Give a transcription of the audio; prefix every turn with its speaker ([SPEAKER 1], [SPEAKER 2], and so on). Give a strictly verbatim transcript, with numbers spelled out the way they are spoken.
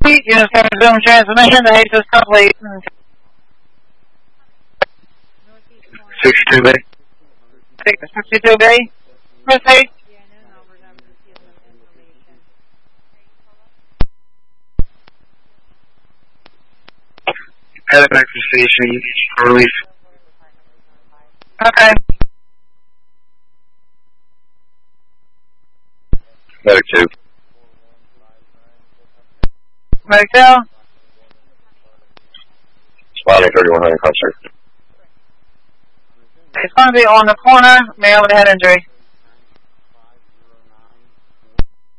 [SPEAKER 1] Unit seven Zoom transmission, the H is complete.
[SPEAKER 2] sixty-two B.
[SPEAKER 1] sixty-two B. Proceed.
[SPEAKER 2] Headed back to the station for relief.
[SPEAKER 1] Okay.
[SPEAKER 2] Medic two.
[SPEAKER 1] Medic two.
[SPEAKER 2] Spotting thirty-one hundred concert.
[SPEAKER 1] It's going to be on the corner, male with a head injury.